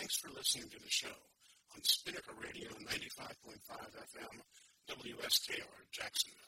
Thanks for listening to the show on Spinnaker Radio 95.5 FM, WSKR, Jacksonville.